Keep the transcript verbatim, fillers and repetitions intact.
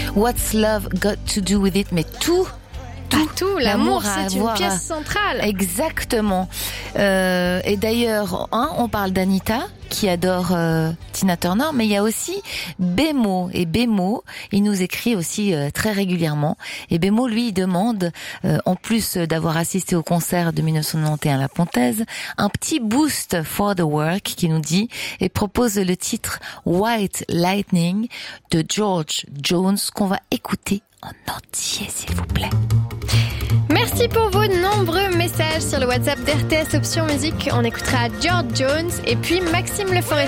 What's Love Got to Do With It, mais tout. Pas tout, l'amour, L'amour à c'est une avoir. pièce centrale. Exactement. Euh, et d'ailleurs, hein, on parle d'Anita qui adore euh, Tina Turner, mais il y a aussi Bémo. Et Bémo, il nous écrit aussi euh, très régulièrement. Et Bémo, lui, il demande, euh, en plus d'avoir assisté au concert de dix-neuf cent quatre-vingt-onze à la Pontaise, un petit boost for the work qui nous dit et propose le titre White Lightning de George Jones qu'on va écouter en entier, s'il vous plaît. Merci pour vos nombreux messages sur le WhatsApp d'R T S Option Musique. On écoutera George Jones et puis Maxime Le Forestier.